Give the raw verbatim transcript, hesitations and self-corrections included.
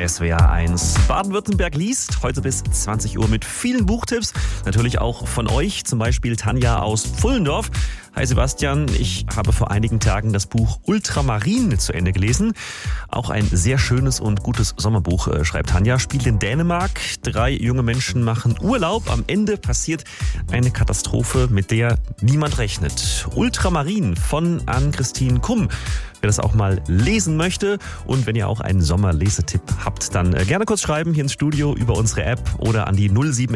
S W R eins. Baden-Württemberg liest heute bis zwanzig Uhr mit vielen Buchtipps. Natürlich auch von euch, zum Beispiel Tanja aus Pfullendorf. Hi Sebastian, ich habe vor einigen Tagen das Buch Ultramarin zu Ende gelesen. Auch ein sehr schönes und gutes Sommerbuch, schreibt Tanja. Spielt in Dänemark. Drei junge Menschen machen Urlaub. Am Ende passiert eine Katastrophe, mit der niemand rechnet. Ultramarin von Ann-Christine Kumm. Wer das auch mal lesen möchte und wenn ihr auch einen Sommerlesetipp habt, dann gerne kurz schreiben hier ins Studio über unsere App oder an die null sieben